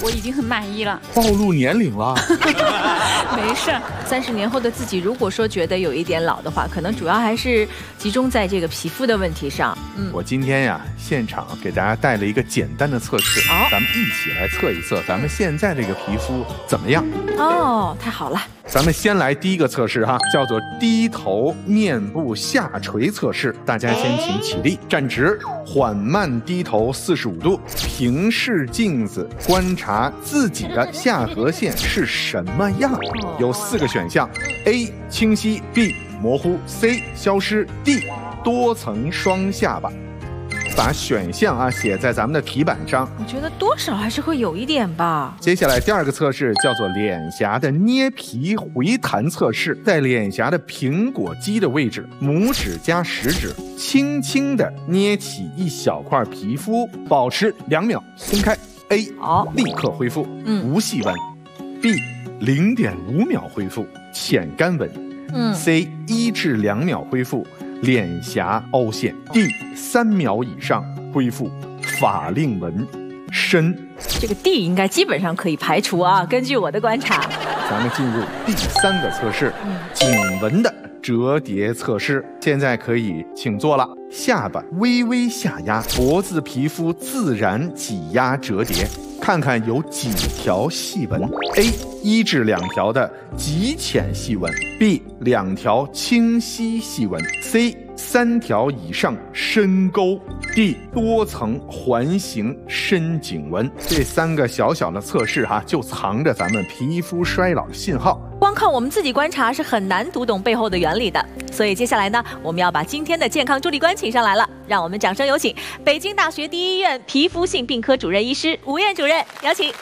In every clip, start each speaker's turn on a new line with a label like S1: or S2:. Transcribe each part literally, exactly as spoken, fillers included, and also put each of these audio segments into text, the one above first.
S1: 我已经很满意了。
S2: 暴露年龄了。
S1: 没事，
S3: 三十年后的自己，如果说觉得有一点老的话，可能主要还是集中在这个皮肤的问题上。
S2: 嗯，我今天呀，现场给大家带了一个简单的测试，哦、咱们一起来测一测咱们现在这个皮肤怎么样。
S3: 哦，太好了。
S2: 咱们先来第一个测试哈，叫做低头面部下垂测试。大家先请起立，站直，缓慢低头四十五度，平视镜子，观察自己的下颌线是什么样。有四个选项 ：A. 清晰 ；B. 模糊 ；C. 消失 ；D. 多层双下巴。把选项啊写在咱们的题板上，
S3: 我觉得多少还是会有一点吧。
S2: 接下来第二个测试叫做脸颊的捏皮回弹测试，在脸颊的苹果肌的位置，拇指加食指轻轻地捏起一小块皮肤，保持两秒，松开。A.
S3: 好，
S2: 立刻恢复，
S3: 嗯，
S2: 无细纹。B. 零点五秒恢复，浅干纹。
S3: 嗯。
S2: C. 一至两秒恢复，脸颊凹陷。D. 三秒以上恢复，法令纹深。
S3: 这个 D 应该基本上可以排除啊，根据我的观察。
S2: 咱们进入第三个测试，
S3: 嗯、
S2: 颈纹的折叠测试。现在可以请坐了，下巴微微下压，脖子皮肤自然挤压折叠，看看有几条细纹。A. 一至两条的极浅细纹。B. 两条清晰细纹。C. 三条以上深沟。D. 多层环形深颈纹。这三个小小的测试哈，就藏着咱们皮肤衰老的信号。
S3: 光靠我们自己观察是很难读懂背后的原理的，所以接下来呢，我们要把今天的健康助力官请上来了，让我们掌声有请北京大学第一医院皮肤性病科主任医师吴燕主任，有请。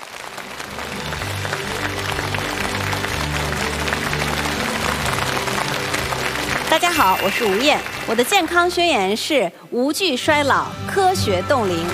S4: 大家好，我是吴燕，我的健康宣言是无惧衰老，科学冻龄。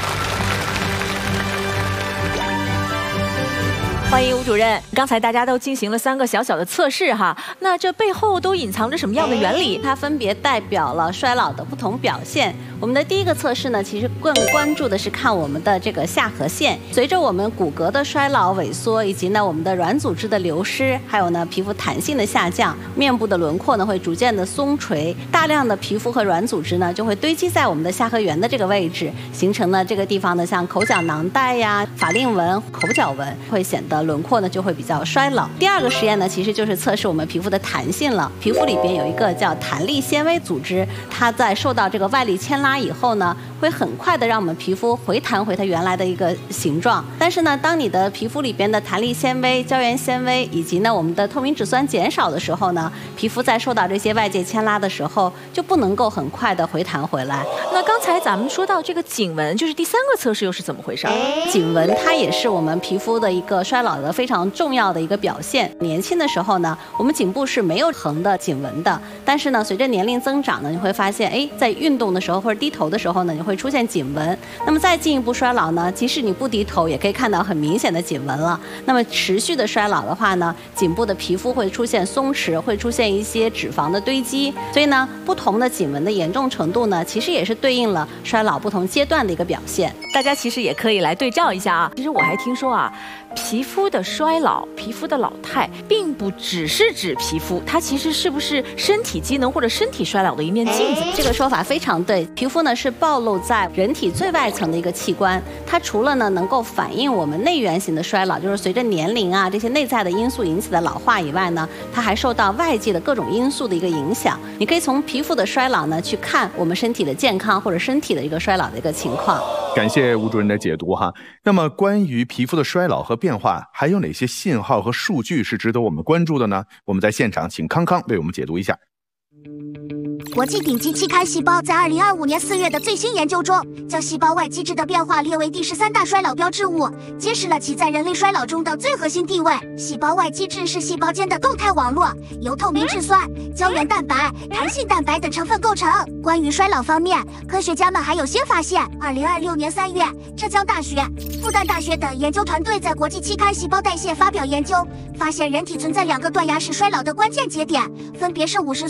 S3: 欢迎吴主任。刚才大家都进行了三个小小的测试哈，那这背后都隐藏着什么样的原理？
S4: 它分别代表了衰老的不同表现。我们的第一个测试呢，其实更关注的是看我们的这个下颌线。随着我们骨骼的衰老萎缩，以及呢我们的软组织的流失，还有呢皮肤弹性的下降，面部的轮廓呢会逐渐的松垂，大量的皮肤和软组织呢就会堆积在我们的下颌缘的这个位置，形成了这个地方呢像口角囊袋呀、法令纹、口角纹，会显得轮廓呢就会比较衰老。第二个实验呢，其实就是测试我们皮肤的弹性了。皮肤里边有一个叫弹力纤维组织，它在受到这个外力牵拉以后呢，会很快的让我们皮肤回弹回它原来的一个形状。但是呢，当你的皮肤里边的弹力纤维、胶原纤维以及呢我们的透明质酸减少的时候呢，皮肤在受到这些外界牵拉的时候，就不能够很快的回弹回来。
S3: 那刚才咱们说到这个颈纹，就是第三个测试又是怎么回事？
S4: 颈纹它也是我们皮肤的一个衰老的非常重要的一个表现。年轻的时候呢，我们颈部是没有横的颈纹的，但是呢，随着年龄增长呢，你会发现，哎，在运动的时候或者低头的时候呢，你会出现颈纹。那么再进一步衰老呢，即使你不低头，也可以看到很明显的颈纹了。那么持续的衰老的话呢，颈部的皮肤会出现松弛，会出现一些脂肪的堆积。所以呢，不同的颈纹的严重程度呢，其实也是对应了衰老不同阶段的一个表现。
S3: 大家其实也可以来对照一下啊。其实我还听说啊，皮肤的衰老、皮肤的老态，并不只是指皮肤，它其实是不是身体机能或者身体衰老的一面镜子？
S4: 这个说法非常对。皮肤呢是暴露在人体最外层的一个器官，它除了呢能够反映我们内源型的衰老，就是随着年龄啊这些内在的因素引起的老化以外呢，它还受到外界的各种因素的一个影响。你可以从皮肤的衰老呢去看我们身体的健康或者身体的一个衰老的一个情况。
S2: 感谢吴主任的解读哈。那么关于皮肤的衰老和变化，还有哪些信号和数据是值得我们关注的呢？我们在现场请康康为我们解读一下。
S5: 国际顶级期刊《细胞》在二零二五年四月的最新研究中，将细胞外基质的变化列为第十三大衰老标志物，揭示了其在人类衰老中的最核心地位。细胞外基质是细胞间的动态网络，由透明质酸、胶原蛋白、弹性蛋白等成分构成。关于衰老方面，科学家们还有新发现。二零二六年三月，浙江大学、复旦大学等研究团队在国际期刊《细胞代谢》发表研究，发现人体存在两个断崖式衰老的关键节点，分别是五十岁和六十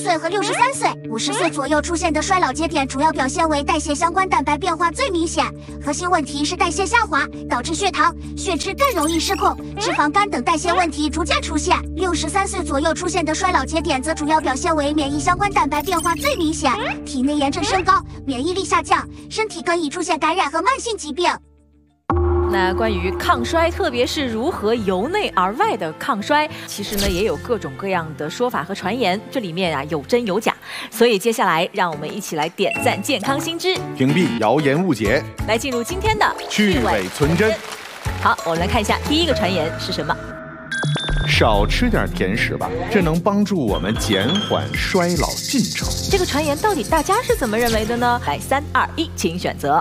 S5: 十三岁、五十岁左右出现的衰老节点，主要表现为代谢相关蛋白变化最明显，核心问题是代谢下滑，导致血糖、血脂更容易失控，脂肪肝等代谢问题逐渐出现。六十三岁左右出现的衰老节点，则主要表现为免疫相关蛋白变化最明显，体内炎症升高，免疫力下降，身体更易出现感染和慢性疾病。
S3: 那关于抗衰，特别是如何由内而外的抗衰，其实呢也有各种各样的说法和传言，这里面啊有真有假。所以接下来让我们一起来点赞健康新知，
S2: 屏蔽谣言误解，
S3: 来进入今天的
S2: 去伪存真。
S3: 好，我们来看一下第一个传言是什么。
S2: 少吃点甜食吧，这能帮助我们减缓衰老进程。
S3: 这个传言到底大家是怎么认为的呢？来，三二一，请选择。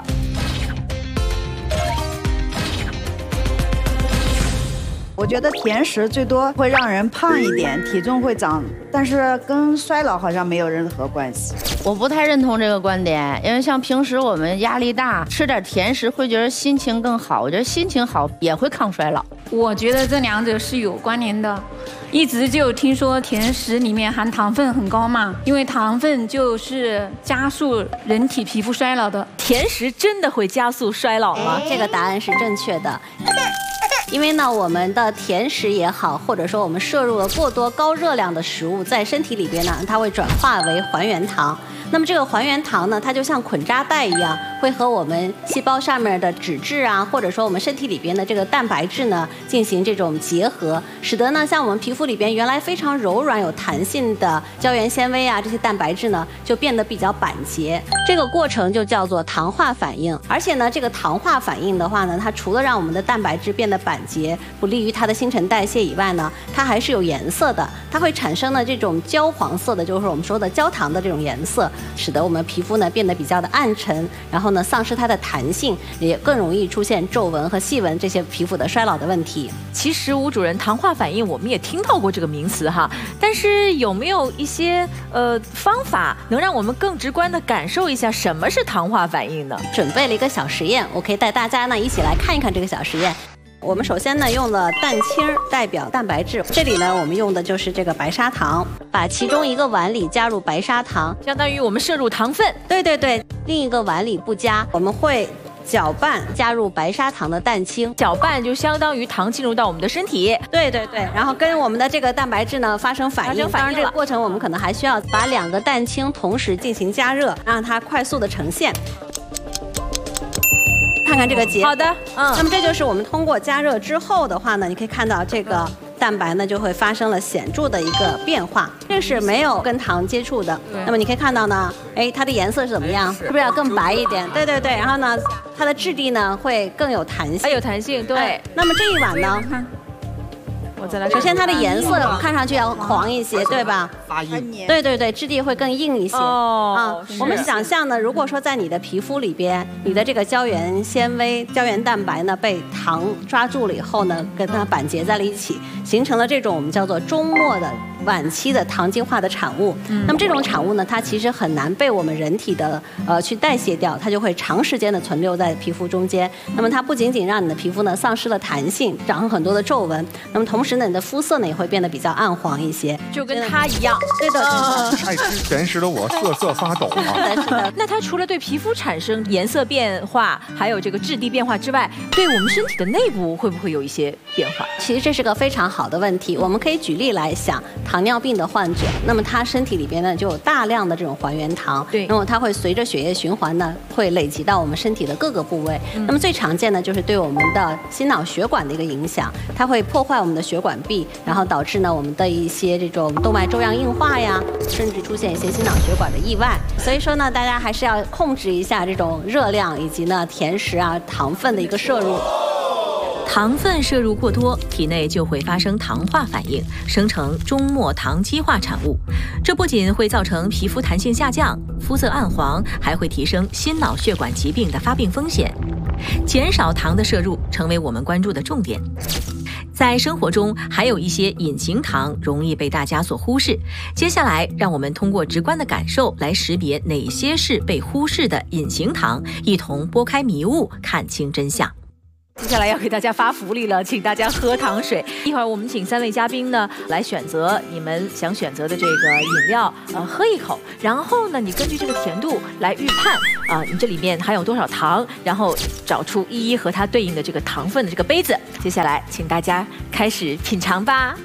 S6: 我觉得甜食最多会让人胖一点，体重会长，但是跟衰老好像没有任何关系。
S7: 我不太认同这个观点，因为像平时我们压力大，吃点甜食会觉得心情更好，我觉得心情好也会抗衰老。
S1: 我觉得这两者是有关联的，一直就听说甜食里面含糖分很高嘛，因为糖分就是加速人体皮肤衰老的。
S3: 甜食真的会加速衰老吗？
S4: 这个答案是正确的。因为呢，我们的甜食也好，或者说我们摄入了过多高热量的食物，在身体里边呢，它会转化为还原糖。那么这个还原糖呢，它就像捆扎带一样，会和我们细胞上面的脂质啊，或者说我们身体里边的这个蛋白质呢，进行这种结合，使得呢，像我们皮肤里边原来非常柔软有弹性的胶原纤维啊，这些蛋白质呢，就变得比较板结。这个过程就叫做糖化反应。而且呢，这个糖化反应的话呢，它除了让我们的蛋白质变得板结，不利于它的新陈代谢以外呢，它还是有颜色的，它会产生呢这种焦黄色的，就是我们说的焦糖的这种颜色。使得我们皮肤呢变得比较的暗沉，然后呢丧失它的弹性，也更容易出现皱纹和细纹这些皮肤的衰老的问题。
S3: 其实吴主任，糖化反应我们也听到过这个名词哈，但是有没有一些呃方法能让我们更直观的感受一下什么是糖化反应呢？
S4: 准备了一个小实验，我可以带大家呢一起来看一看这个小实验。我们首先呢用了蛋清代表蛋白质，这里呢我们用的就是这个白砂糖，把其中一个碗里加入白砂糖，
S3: 相当于我们摄入糖分。
S4: 对对对，另一个碗里不加，我们会搅拌加入白砂糖的蛋清，
S3: 搅拌就相当于糖进入到我们的身体。
S4: 对对对，然后跟我们的这个蛋白质呢发生反应。
S3: 发生反应了。
S4: 当然这个过程我们可能还需要把两个蛋清同时进行加热，让它快速的呈现。看看这个结果。
S3: 好的，嗯。
S4: 那么这就是我们通过加热之后的话呢，你可以看到这个蛋白呢就会发生了显著的一个变化，这是没有跟糖接触的。那么你可以看到呢，哎，它的颜色是怎么样？是不是要更白一点？对对对。然后呢，它的质地呢会更有弹性。
S3: 还有弹性，对。
S4: 哎、那么这一碗呢？
S3: 我再来。
S4: 首先它的颜色看上去要黄一些，对吧？
S6: 发硬。
S4: 对对对，质地会更硬一些。
S3: 哦。
S4: 啊，我们想象呢，如果说在你的皮肤里边，你的这个胶原纤维、胶原蛋白呢被糖抓住了以后呢，跟它板结在了一起，形成了这种我们叫做终末的晚期的糖基化的产物。嗯、那么这种产物呢，它其实很难被我们人体的呃去代谢掉，它就会长时间的存留在皮肤中间。那么它不仅仅让你的皮肤呢丧失了弹性，长很多的皱纹，那么同时呢，你的肤色呢也会变得比较暗黄一些，
S3: 就跟它一样。
S4: 对的，对的。
S2: 爱吃甜食的我瑟瑟发抖啊！
S4: 是的，是的。
S3: 那它除了对皮肤产生颜色变化，还有这个质地变化之外，对我们身体的内部会不会有一些变化？
S4: 其实这是个非常好的问题。我们可以举例来想，糖尿病的患者，那么他身体里边呢就有大量的这种还原糖，
S3: 对，
S4: 那么它会随着血液循环呢，会累积到我们身体的各个部位。嗯、那么最常见的就是对我们的心脑血管的一个影响，它会破坏我们的血管壁，然后导致呢我们的一些这种动脉粥样硬化呀，甚至出现一些心脑血管的意外。所以说呢，大家还是要控制一下这种热量以及呢甜食啊糖分的一个摄入。
S3: 糖分摄入过多，体内就会发生糖化反应，生成终末糖基化产物。这不仅会造成皮肤弹性下降、肤色暗黄，还会提升心脑血管疾病的发病风险。减少糖的摄入成为我们关注的重点。在生活中，还有一些隐形糖容易被大家所忽视。接下来，让我们通过直观的感受来识别哪些是被忽视的隐形糖，一同拨开迷雾，看清真相。 接下来要给大家发福利了，请大家喝糖水。一会儿我们请三位嘉宾呢来选择你们想选择的这个饮料，呃，喝一口，然后呢，你根据这个甜度来预判啊、呃，你这里面含有多少糖，然后找出一一和它对应的这个糖分的这个杯子。接下来，请大家开始品尝吧。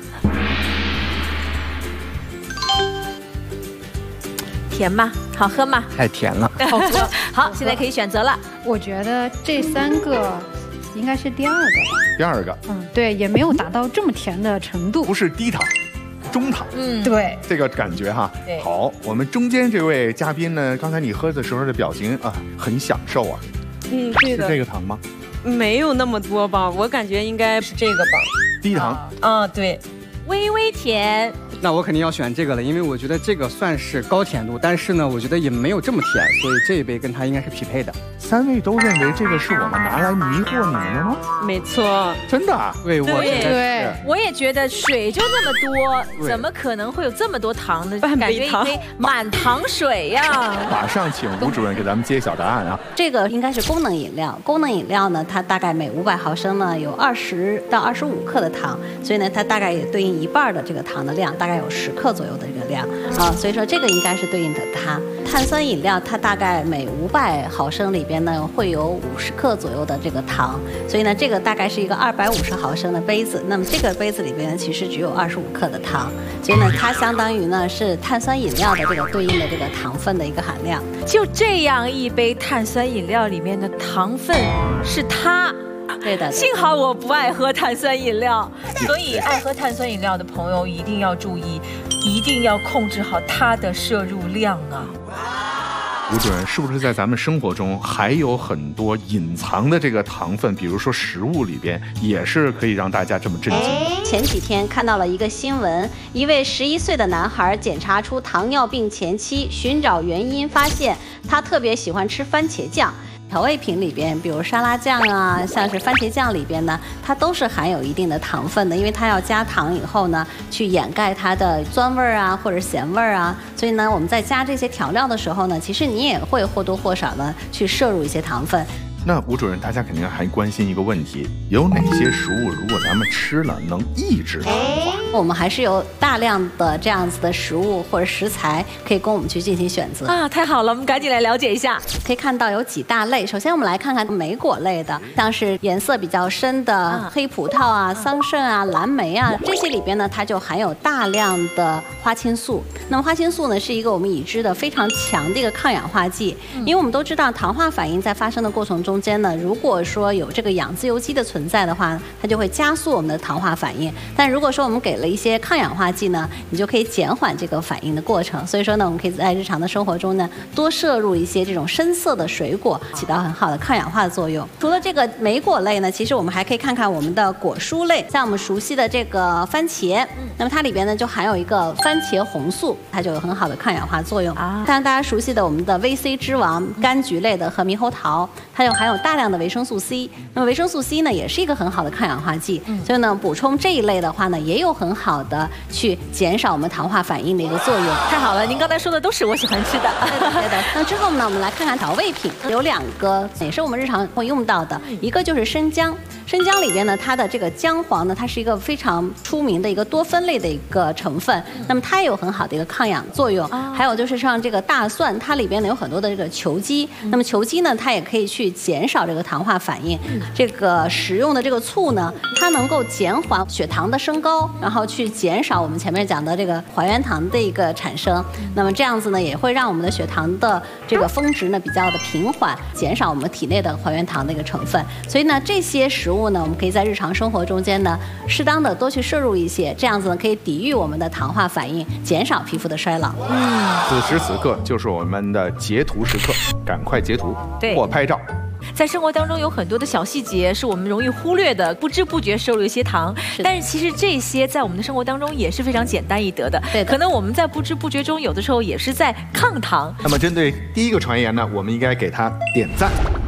S3: 甜吗？好喝吗？
S8: 太甜了，
S3: 好喝。好，现在可以选择了。
S1: 我觉得这三个应该是第二个吧。
S2: 第二个，
S1: 嗯，对，也没有达到这么甜的程度。
S2: 不是低糖，中糖。
S3: 嗯，
S1: 对，
S2: 这个感觉哈。
S3: 对。
S2: 好，我们中间这位嘉宾呢，刚才你喝的时候的表情啊，很享受啊。
S9: 嗯，对的。
S2: 是这个糖吗？
S9: 没有那么多吧，我感觉应该是这个吧。
S2: 低糖。
S9: 啊，啊对。
S3: 微微甜。
S8: 那我肯定要选这个了，因为我觉得这个算是高甜度，但是呢，我觉得也没有这么甜，所以这一杯跟它应该是匹配的。
S2: 三位都认为这个是我们拿来迷惑你们的吗？
S9: 没错，
S2: 真的啊？
S8: 对，我觉得
S3: 对，我也觉得水就那么多，怎么可能会有这么多糖呢？
S9: 半
S3: 感觉一杯满糖水呀！
S2: 马上请吴主任给咱们揭晓答案啊！
S4: 这个应该是功能饮料，功能饮料呢，它大概每五百毫升呢有二十到二十五克的糖，所以呢，它大概也对应一半的这个糖的量，大概有十克左右的这个量啊，所以说这个应该是对应的它。碳酸饮料它大概每五百毫升里边呢会有五十克左右的这个糖，所以呢，这个大概是一个二百五十毫升的杯子，那么这个杯子里边呢其实只有二十五克的糖，所以呢，它相当于呢是碳酸饮料的这个对应的这个糖分的一个含量。
S3: 就这样一杯碳酸饮料里面的糖分是它。
S4: 对的，
S3: 幸好我不爱喝碳酸饮料，所以爱喝碳酸饮料的朋友一定要注意，一定要控制好它的摄入量啊。
S2: 吴主任，是不是在咱们生活中还有很多隐藏的这个糖分，比如说食物里边也是可以让大家这么震惊的？
S4: 前几天看到了一个新闻，一位十一岁的男孩检查出糖尿病前期，寻找原因，发现他特别喜欢吃番茄酱。调味品里边，比如沙拉酱啊，像是番茄酱里边呢，它都是含有一定的糖分的，因为它要加糖以后呢，去掩盖它的酸味儿啊或者咸味儿啊，所以呢，我们在加这些调料的时候呢，其实你也会或多或少的去摄入一些糖分。
S2: 那吴主任，大家肯定还关心一个问题，有哪些食物如果咱们吃了能抑制糖化？
S4: 我们还是有大量的这样子的食物或者食材可以供我们去进行选择
S3: 啊！太好了，我们赶紧来了解一下。
S4: 可以看到有几大类，首先我们来看看莓果类的，像是颜色比较深的黑葡萄啊、桑葚啊、蓝莓啊，这些里边呢，它就含有大量的花青素。那么花青素呢，是一个我们已知的非常强的一个抗氧化剂，因为我们都知道糖化反应在发生的过程中间呢，如果说有这个氧自由基的存在的话，它就会加速我们的糖化反应。但如果说我们给了一些抗氧化剂呢，你就可以减缓这个反应的过程。所以说呢，我们可以在日常的生活中呢，多摄入一些这种深色的水果，起到很好的抗氧化的作用。除了这个莓果类呢，其实我们还可以看看我们的果蔬类，像我们熟悉的这个番茄，那么它里边呢就含有一个番茄红素，它就有很好的抗氧化作用啊。像大家熟悉的我们的 V C 之王柑橘类的和猕猴桃，它就含有大量的维生素 C。那么维生素 C 呢，也是一个很好的抗氧化剂，所以呢，补充这一类的话呢，也有很好的去减少我们糖化反应的一个作用。
S3: 太好了，您刚才说的都是我喜欢吃的。
S4: 对的，对的。那之后呢，我们来看看调味品，有两个也是我们日常会用到的，一个就是生姜。生姜里边呢，它的这个姜黄呢，它是一个非常出名的一个多酚类的一个成分，那么它也有很好的一个抗氧作用。还有就是像这个大蒜，它里边呢有很多的这个球基，那么球基呢，它也可以去减少这个糖化反应。这个食用的这个醋呢，它能够减缓血糖的升高，然后去减少我们前面讲的这个还原糖的一个产生。那么这样子呢，也会让我们的血糖的这个峰值呢比较的平缓，减少我们体内的还原糖的一个成分。所以呢，这些食物呢，我们可以在日常生活中间呢，适当的多去摄入一些，这样子呢可以抵御我们的糖化反应，减少皮肤的衰老。
S2: 嗯，此时此刻就是我们的截图时刻，赶快截图或拍照。
S3: 在生活当中有很多的小细节是我们容易忽略的，不知不觉摄入一些糖，但是其实这些在我们的生活当中也是非常简单易得的。
S4: 对，
S3: 可能我们在不知不觉中，有的时候也是在抗糖。
S2: 那么针对第一个传言呢，我们应该给它点赞。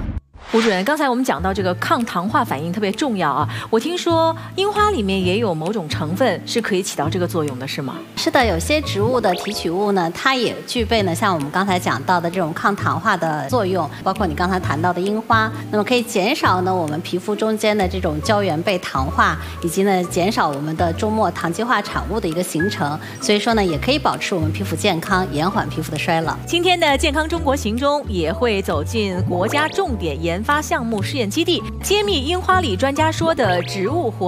S3: 胡主任，刚才我们讲到这个抗糖化反应特别重要啊，我听说樱花里面也有某种成分是可以起到这个作用的，是吗？
S4: 是的，有些植物的提取物呢，它也具备呢像我们刚才讲到的这种抗糖化的作用，包括你刚才谈到的樱花，那么可以减少呢我们皮肤中间的这种胶原被糖化，以及呢减少我们的终末糖基化产物的一个形成，所以说呢也可以保持我们皮肤健康，延缓皮肤的衰老。
S3: 今天的健康中国行中也会走进国家重点研发项目试验基地，揭秘樱花里专家说的植物活